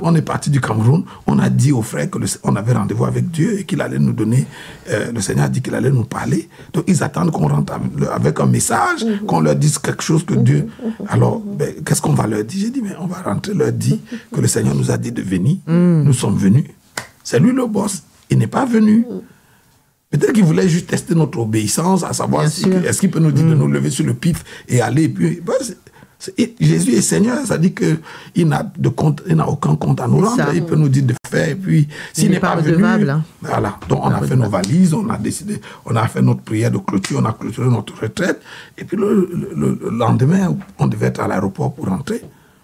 on est parti du Cameroun, on a dit aux frères qu'on avait rendez-vous avec Dieu et qu'il allait nous donner, le Seigneur a dit qu'il allait nous parler. Donc ils attendent qu'on rentre avec un message, qu'on leur dise quelque chose que Dieu... Alors, qu'est-ce qu'on va leur dire? J'ai dit, mais on va rentrer, leur dire que le Seigneur nous a dit de venir. Nous sommes venus. C'est lui le boss. Il n'est pas venu. Peut-être qu'il voulait juste tester notre obéissance, à savoir est-ce qu'il peut nous dire de nous lever sur le pif et aller. Et puis, Jésus est Seigneur, ça dit qu'il n'a aucun compte à nous rendre. Il peut nous dire de faire. Et puis, s'il n'est pas venu, voilà. Donc, on a fait nos valises, on a décidé, on a fait notre prière de clôture, on a clôturé notre retraite. Et puis, le lendemain, on devait être à l'aéroport pour rentrer.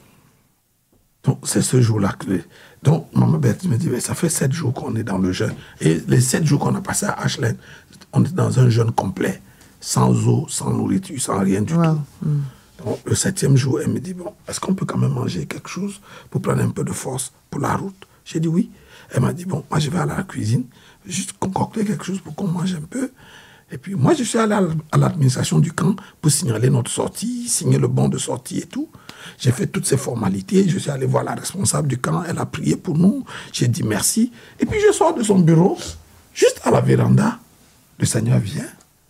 Donc, c'est ce jour-là que... Donc, Maman Berthe me dit, ça fait 7 jours qu'on est dans le jeûne. Et les 7 jours qu'on a passé à Ashland, on est dans un jeûne complet, sans eau, sans nourriture, sans rien du tout. Donc, le 7e jour, elle me dit, bon, est-ce qu'on peut quand même manger quelque chose pour prendre un peu de force pour la route? J'ai dit oui. Elle m'a dit, bon, moi je vais aller à la cuisine, juste concocter quelque chose pour qu'on mange un peu. Et puis moi, je suis allé à l'administration du camp pour signaler notre sortie, signer le bon de sortie et tout. J'ai fait toutes ces formalités. Je suis allé voir la responsable du camp. Elle a prié pour nous. J'ai dit merci. Et puis je sors de son bureau, juste à la véranda. Le Seigneur vient.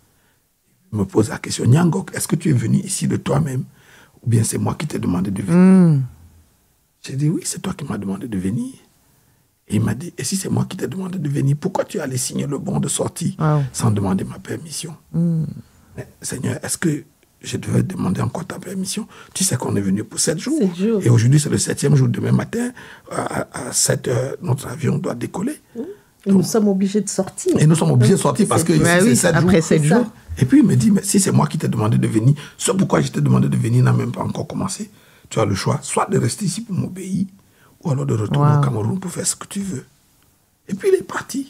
Il me pose la question, Nyangok, est-ce que tu es venu ici de toi-même? Ou bien c'est moi qui t'ai demandé de venir? J'ai dit oui, c'est toi qui m'as demandé de venir. Et il m'a dit, et si c'est moi qui t'ai demandé de venir, pourquoi tu es allé signer le bon de sortie sans demander ma permission? Mais, Seigneur, est-ce que je devais demander encore ta permission? Tu sais qu'on est venu pour 7 jours. Et aujourd'hui, c'est le 7e jour. Demain matin, à 7 heures, notre avion doit décoller. Et nous sommes obligés de sortir. Et nous sommes obligés de sortir parce que c'est 7 jours. Après 7 jours. Et puis il me dit, mais si c'est moi qui t'ai demandé de venir, ce pourquoi je t'ai demandé de venir n'a même pas encore commencé. Tu as le choix, soit de rester ici pour m'obéir, ou alors de retourner au Cameroun pour faire ce que tu veux. Et puis il est parti.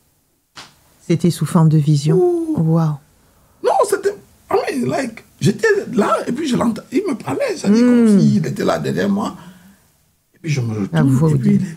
C'était sous forme de vision. Wow. Non, c'était... j'étais là, et puis je l'entends. Il me parlait, ça dit comme s'il était là derrière moi. Et puis je me retourne, et puis il est...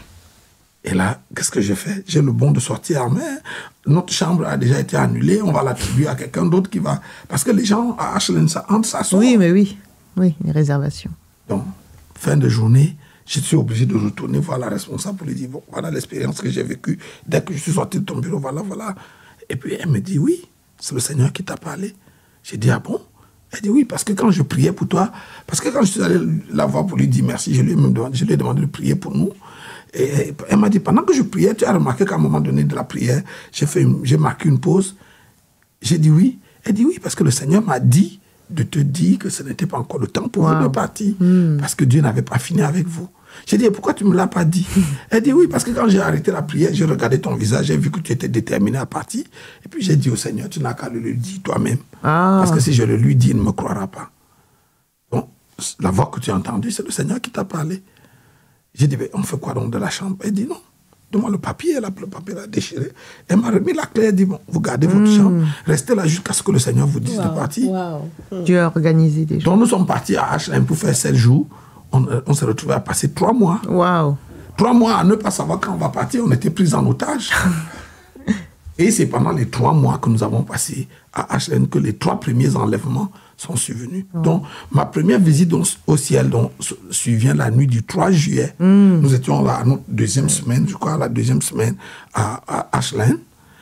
Et là, qu'est-ce que j'ai fait? J'ai le bon de sortie en main. Notre chambre a déjà été annulée. On va l'attribuer à quelqu'un d'autre qui va... Parce que les gens à Ashland, ça entre, ça sort. Oui, mais oui. Oui, les réservations. Donc, fin de journée, je suis obligé de retourner voir la responsable pour lui dire, bon, voilà l'expérience que j'ai vécue. Dès que je suis sorti de ton bureau, voilà. Et puis, elle me dit, oui, c'est le Seigneur qui t'a parlé. J'ai dit, ah bon? Elle dit, oui, parce que quand je priais pour toi, parce que quand je suis allé la voir pour lui dire merci, je lui ai demandé de prier pour nous. Et elle m'a dit, pendant que je priais, tu as remarqué qu'à un moment donné de la prière, j'ai marqué une pause. J'ai dit oui. Elle dit oui, parce que le Seigneur m'a dit de te dire que ce n'était pas encore le temps pour vous de partir. Parce que Dieu n'avait pas fini avec vous. J'ai dit, pourquoi tu ne me l'as pas dit? Elle dit oui, parce que quand j'ai arrêté la prière, j'ai regardé ton visage, j'ai vu que tu étais déterminé à partir. Et puis j'ai dit au Seigneur, tu n'as qu'à le dire toi-même. Parce que si je le lui dis, il ne me croira pas. Bon, la voix que tu as entendue, c'est le Seigneur qui t'a parlé. J'ai dit, on fait quoi donc de la chambre? Elle dit non. Donne-moi le papier. Le papier l'a déchiré. Elle m'a remis la clé. Elle dit, bon, vous gardez votre chambre. Restez là jusqu'à ce que le Seigneur vous dise de partir. Dieu a organisé des choses. Donc nous sommes partis à Ashland pour faire 7 jours. On s'est retrouvés à passer 3 mois. 3 mois à ne pas savoir quand on va partir. On était pris en otage. Et c'est pendant les 3 mois que nous avons passé à Ashland que les 3 premiers enlèvements sont survenus. Donc, ma première visite au ciel survient la nuit du 3 juillet. Nous étions là à notre 2e semaine, je crois, la 2e semaine à Ashland.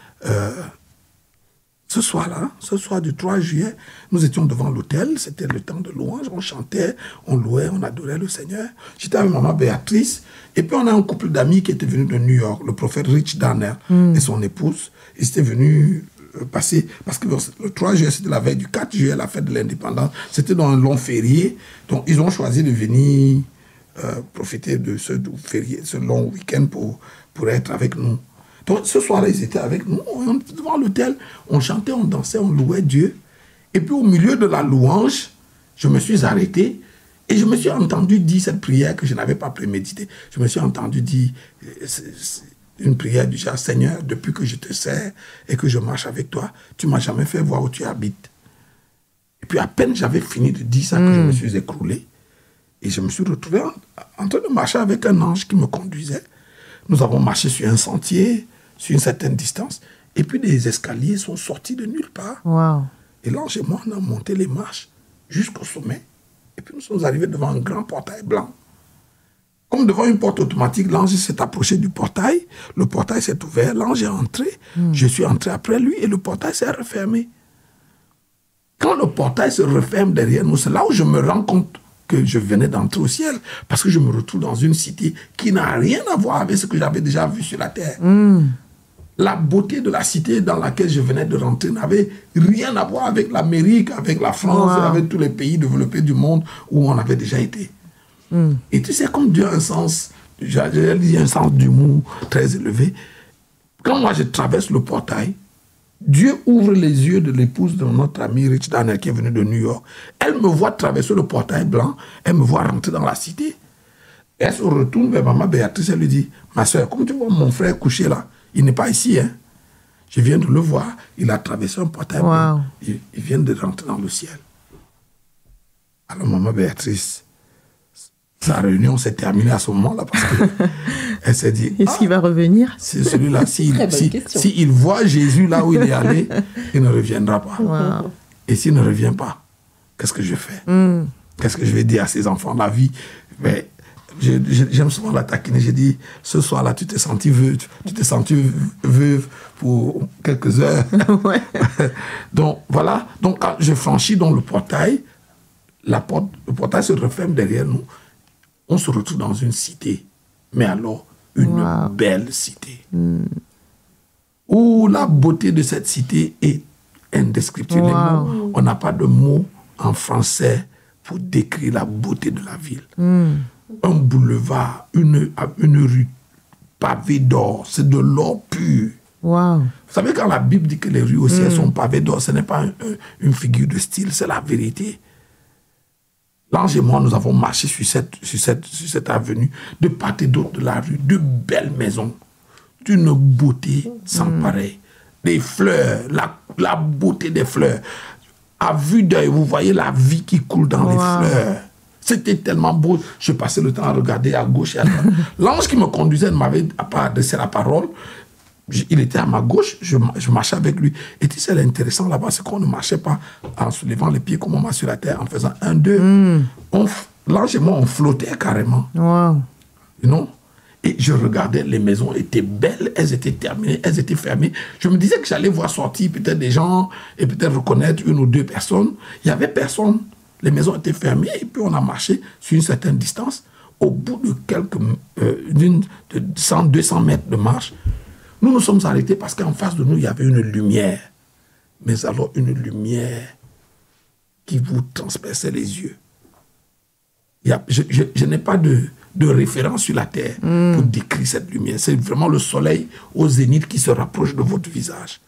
Ce soir du 3 juillet, nous étions devant l'hôtel. C'était le temps de louange. On chantait, on louait, on adorait le Seigneur. J'étais avec maman Béatrice. Et puis, on a un couple d'amis qui était venu de New York, le prophète Rich Danner et son épouse. Ils étaient venus passer, parce que le 3 juillet, c'était la veille du 4 juillet, la fête de l'indépendance. C'était dans un long férié. Donc, ils ont choisi de venir profiter de ce férié, ce long week-end pour être avec nous. Donc, ce soir-là, ils étaient avec nous. On était devant l'hôtel. On chantait, on dansait, on louait Dieu. Et puis, au milieu de la louange, je me suis arrêté et je me suis entendu dire cette prière que je n'avais pas préméditée. Je me suis entendu dire une prière du genre, Seigneur, depuis que je te sers et que je marche avec toi, tu ne m'as jamais fait voir où tu habites. Et puis, à peine j'avais fini de dire ça que je me suis écroulé. Et je me suis retrouvé en train de marcher avec un ange qui me conduisait. Nous avons marché sur un sentier, sur une certaine distance. Et puis, des escaliers sont sortis de nulle part. Et l'ange et moi, on a monté les marches jusqu'au sommet. Et puis, nous sommes arrivés devant un grand portail blanc. Comme devant une porte automatique, l'ange s'est approché du portail, le portail s'est ouvert, l'ange est entré, je suis entré après lui et le portail s'est refermé. Quand le portail se referme derrière nous, c'est là où je me rends compte que je venais d'entrer au ciel, parce que je me retrouve dans une cité qui n'a rien à voir avec ce que j'avais déjà vu sur la terre. La beauté de la cité dans laquelle je venais de rentrer n'avait rien à voir avec l'Amérique, avec la France, avec tous les pays développés du monde où on avait déjà été. Et tu sais, comme Dieu a un sens, j'ai dit un sens d'humour très élevé, quand moi je traverse le portail, Dieu ouvre les yeux de l'épouse de notre ami Rich Daniel qui est venu de New York. Elle me voit traverser le portail blanc, elle me voit rentrer dans la cité. Elle se retourne vers maman Béatrice, elle lui dit, ma soeur, comme tu vois mon frère couché là, il n'est pas ici, hein. Je viens de le voir, il a traversé un portail blanc, il vient de rentrer dans le ciel. Alors maman Béatrice, sa réunion s'est terminée à ce moment-là parce qu'elle s'est dit... Est-ce qu'il va revenir? C'est celui-là, s'il voit Jésus là où il est allé, il ne reviendra pas. Et s'il ne revient pas, qu'est-ce que je fais? Qu'est-ce que je vais dire à ses enfants? La vie, mais j'aime souvent la taquiner. J'ai dit, ce soir-là, tu t'es senti veuve pour quelques heures. Donc voilà, donc quand je franchis dans le portail, le portail se referme derrière nous. On se retrouve dans une cité, mais alors une belle cité. Où la beauté de cette cité est indescriptible. On n'a pas de mots en français pour décrire la beauté de la ville. Un boulevard, une rue pavée d'or, c'est de l'or pur. Vous savez, quand la Bible dit que les rues aussi elles sont pavées d'or, ce n'est pas une figure de style, c'est la vérité. L'ange et moi, nous avons marché sur cette avenue, de part et d'autre de la rue, de belles maisons, d'une beauté sans pareil. Des fleurs, la beauté des fleurs. À vue d'œil, vous voyez la vie qui coule dans les fleurs. C'était tellement beau. Je passais le temps à regarder à gauche et à droite. L'ange qui me conduisait ne m'avait pas adressé la parole. Il était à ma gauche, je marchais avec lui. Et tu sais, l'intéressant là-bas, c'est qu'on ne marchait pas en soulevant les pieds comme on marche sur la terre, en faisant 1, 2. L'ange et moi, on flottait carrément. You know? Et je regardais, les maisons étaient belles, elles étaient terminées, elles étaient fermées. Je me disais que j'allais voir sortir peut-être des gens et peut-être reconnaître 1 ou 2 personnes. Il n'y avait personne. Les maisons étaient fermées et puis on a marché sur une certaine distance. Au bout de 100, 200 mètres de marche, nous nous sommes arrêtés parce qu'en face de nous, il y avait une lumière. Mais alors, une lumière qui vous transperçait les yeux. Je n'ai pas de référence sur la terre pour décrire cette lumière. C'est vraiment le soleil au zénith qui se rapproche de votre visage.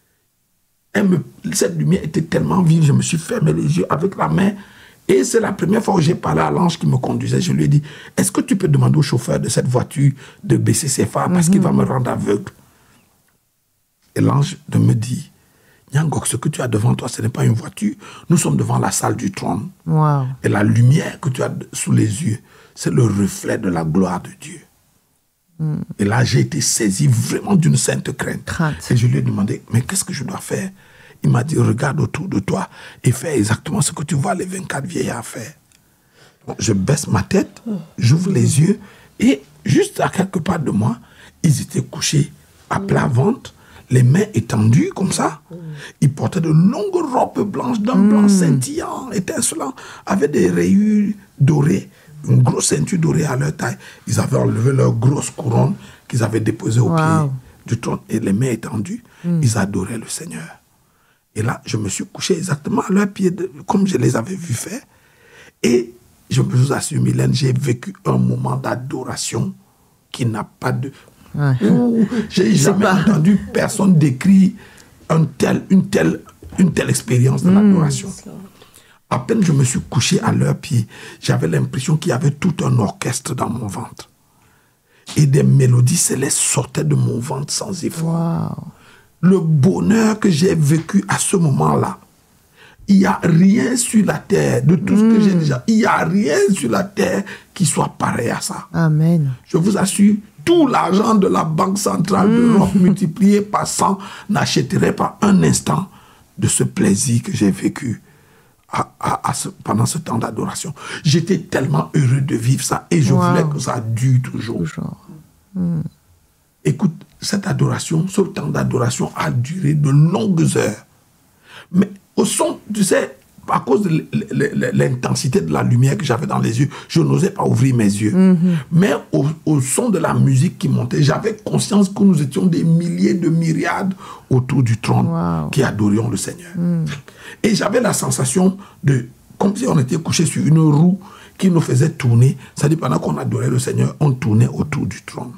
Cette lumière était tellement vive, je me suis fermé les yeux avec la main. Et c'est la première fois où j'ai parlé à l'ange qui me conduisait. Je lui ai dit, est-ce que tu peux demander au chauffeur de cette voiture de baisser ses phares parce qu'il va me rendre aveugle? Et l'ange me dit, Nyangok, ce que tu as devant toi, ce n'est pas une voiture. Nous sommes devant la salle du trône. Et la lumière que tu as sous les yeux, c'est le reflet de la gloire de Dieu. Et là, j'ai été saisi vraiment d'une sainte crainte. Et je lui ai demandé, mais qu'est-ce que je dois faire? Il m'a dit, regarde autour de toi et fais exactement ce que tu vois les 24 vieillards faire. Donc, je baisse ma tête, j'ouvre les yeux et juste à quelque part de moi, ils étaient couchés à plat ventre, les mains étendues comme ça. Ils portaient de longues robes blanches d'un blanc scintillant, étincelant, avec des rayures dorées, une grosse ceinture dorée à leur taille. Ils avaient enlevé leur grosse couronne qu'ils avaient déposée au pied du trône et les mains étendues. Ils adoraient le Seigneur. Et là, je me suis couché exactement à leurs pieds, comme je les avais vus faire. Et je vous assure, Mylène, j'ai vécu un moment d'adoration qui n'a pas de... J'ai jamais entendu personne décrire une telle expérience de l'adoration. À peine je me suis couché à leurs pieds, j'avais l'impression qu'il y avait tout un orchestre dans mon ventre. Et des mélodies célestes sortaient de mon ventre sans effort. Le bonheur que j'ai vécu à ce moment-là, il n'y a rien sur la terre, de tout ce que j'ai déjà, il n'y a rien sur la terre qui soit pareil à ça. Amen. Je vous assure, tout l'argent de la Banque centrale d'Europe multiplié par 100 n'achèterait pas un instant de ce plaisir que j'ai vécu pendant ce temps d'adoration. J'étais tellement heureux de vivre ça et je voulais que ça dure toujours. Écoute, cette adoration, ce temps d'adoration a duré de longues heures. Mais au son, tu sais, à cause de l'intensité de la lumière que j'avais dans les yeux, je n'osais pas ouvrir mes yeux. Mais au son de la musique qui montait, j'avais conscience que nous étions des milliers de myriades autour du trône qui adorions le Seigneur. Et j'avais la sensation de, comme si on était couché sur une roue qui nous faisait tourner. C'est-à-dire pendant qu'on adorait le Seigneur, on tournait autour du trône.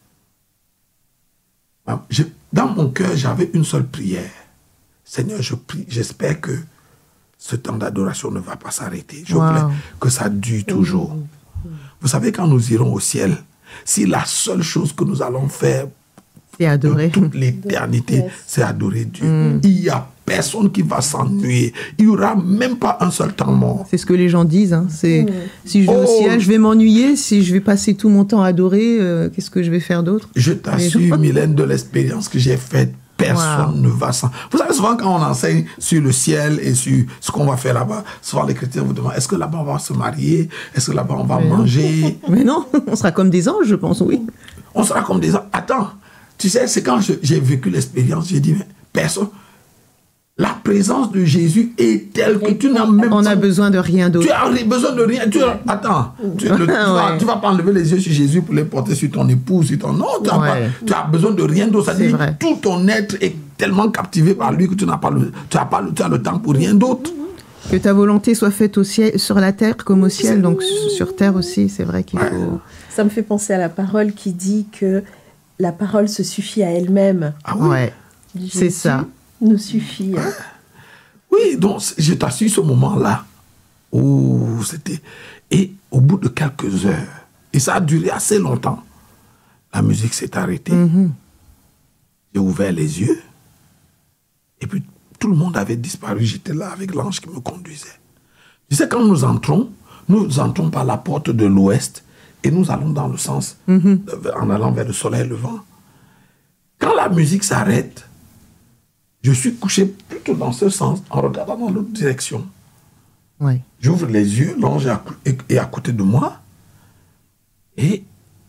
Dans mon cœur, j'avais une seule prière. Seigneur, je prie, j'espère que ce temps d'adoration ne va pas s'arrêter. Je voulais que ça dure toujours. Vous savez, quand nous irons au ciel, si la seule chose que nous allons faire c'est adorer. toute l'éternité, c'est adorer Dieu. Il n'y a personne qui va s'ennuyer. Il n'y aura même pas un seul temps mort. C'est ce que les gens disent. Hein. C'est, si je vais au ciel, je vais m'ennuyer. Si je vais passer tout mon temps à adorer, qu'est-ce que je vais faire d'autre? Je t'assure, Mylène, de l'expérience que j'ai faite, personne ne va s'en... Vous savez, souvent quand on enseigne sur le ciel et sur ce qu'on va faire là-bas, souvent les chrétiens vous demandent, est-ce que là-bas on va se marier? Est-ce que là-bas on va manger? Mais non, on sera comme des anges, je pense, oui. On sera comme des anges. Attends, tu sais, c'est quand j'ai vécu l'expérience, j'ai dit, mais personne... La présence de Jésus est telle que tu n'as même pas... On a besoin de rien d'autre. Tu as besoin de rien. Attends, tu vas pas enlever les yeux sur Jésus pour les porter sur ton époux, sur ton... Non, tu as besoin de rien d'autre. C'est vrai. Tout ton être est tellement captivé par lui que tu n'as pas tu as le temps pour rien d'autre. Que ta volonté soit faite au ciel, sur la terre comme au ciel, donc sur terre aussi, c'est vrai qu'il faut... Ça me fait penser à la parole qui dit que la parole se suffit à elle-même. Ah oui. Ouais, c'est ça. Nous suffit. Hein. Oui, donc je t'assure ce moment-là où c'était... Et au bout de quelques heures, et ça a duré assez longtemps, la musique s'est arrêtée. J'ai ouvert les yeux et puis tout le monde avait disparu. J'étais là avec l'ange qui me conduisait. Tu sais, quand nous entrons par la porte de l'ouest et nous allons dans le sens, en allant vers le soleil levant. Quand la musique s'arrête, je suis couché plutôt dans ce sens, en regardant dans l'autre direction. Ouais. J'ouvre les yeux, l'ange est à côté de moi, et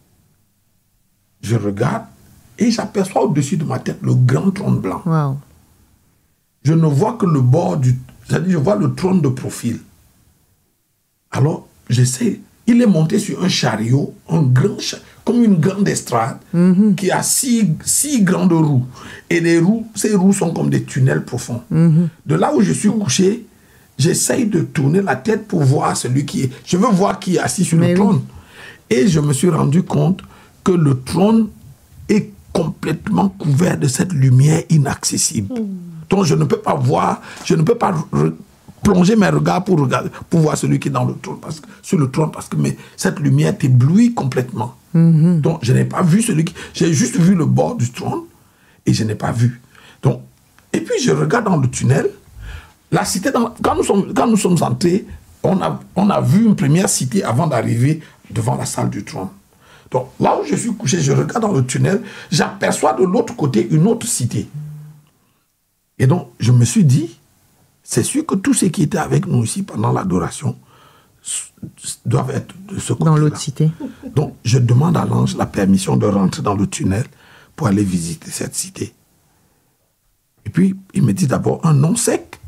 je regarde, et j'aperçois au-dessus de ma tête le grand trône blanc. Wow. Je ne vois que le bord c'est-à-dire je vois le trône de profil. Alors, j'essaie, il est monté sur un chariot, comme une grande estrade, qui a six grandes roues. Et ces roues sont comme des tunnels profonds. De là où je suis couché, j'essaye de tourner la tête pour voir celui qui est... Je veux voir qui est assis sur le trône. Et je me suis rendu compte que le trône est complètement couvert de cette lumière inaccessible. Donc je ne peux pas voir, je ne peux pas plonger mes regards pour voir celui qui est dans le trône, sur le trône, parce que cette lumière t'éblouit complètement. Donc je n'ai pas vu j'ai juste vu le bord du trône et je n'ai pas vu. Donc, et puis je regarde dans le tunnel, la cité, quand nous sommes entrés, on a vu une première cité avant d'arriver devant la salle du trône. Donc là où je suis couché, je regarde dans le tunnel, j'aperçois de l'autre côté une autre cité. Et donc je me suis dit, c'est sûr que tous ceux qui étaient avec nous ici pendant l'adoration doivent être de ce côté-là. Dans l'autre cité. Donc, je demande à l'ange la permission de rentrer dans le tunnel pour aller visiter cette cité. Et puis, il me dit d'abord un nom sec.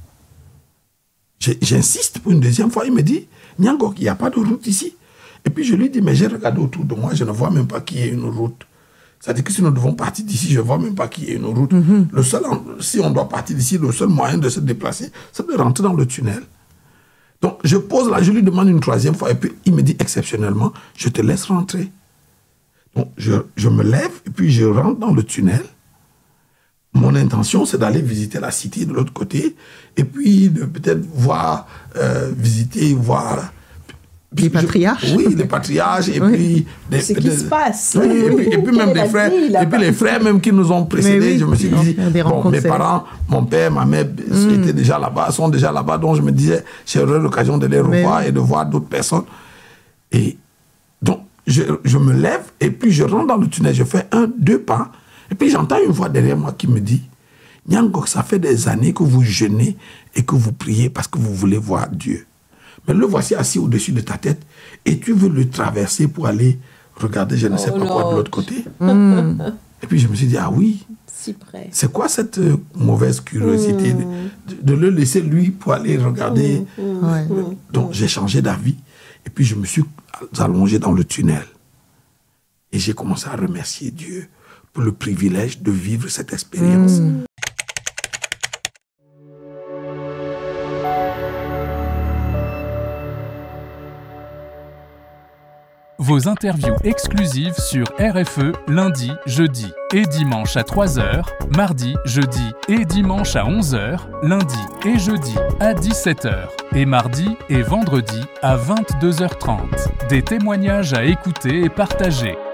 J'insiste pour une deuxième fois. Il me dit, Nyangok, il n'y a pas de route ici. Et puis, je lui dis, mais j'ai regardé autour de moi, je ne vois même pas qu'il y ait une route. C'est-à-dire que si nous devons partir d'ici, je ne vois même pas qu'il y ait une route. Si on doit partir d'ici, le seul moyen de se déplacer, c'est de rentrer dans le tunnel. Donc, je pose là, je lui demande une troisième fois, et puis il me dit exceptionnellement, je te laisse rentrer. Donc, je me lève, et puis je rentre dans le tunnel. Mon intention, c'est d'aller visiter la cité de l'autre côté, et puis de peut-être voir, voir... Les patriarches. Oui, les patriarches, et puis... Ce qui se passe. Oui, et puis même des frères, et puis les frères même qui nous ont précédés, je me suis dit, bon, mes parents, mon père, ma mère étaient déjà là-bas, sont déjà là-bas, donc je me disais, j'aurais l'occasion de les revoir et de voir d'autres personnes. Et donc, je me lève, et puis je rentre dans le tunnel, je fais 1, 2 pas, et puis j'entends une voix derrière moi qui me dit, Nyango, ça fait des années que vous jeûnez et que vous priez parce que vous voulez voir Dieu. Mais le voici assis au-dessus de ta tête et tu veux le traverser pour aller regarder je ne sais pas quoi de l'autre côté. Et puis je me suis dit, ah oui, si près. C'est quoi cette mauvaise curiosité de le laisser lui pour aller regarder. Donc j'ai changé d'avis et puis je me suis allongé dans le tunnel. Et j'ai commencé à remercier Dieu pour le privilège de vivre cette expérience. Vos interviews exclusives sur RFE lundi, jeudi et dimanche à 3h, mardi, jeudi et dimanche à 11h, lundi et jeudi à 17h et mardi et vendredi à 22h30. Des témoignages à écouter et partager.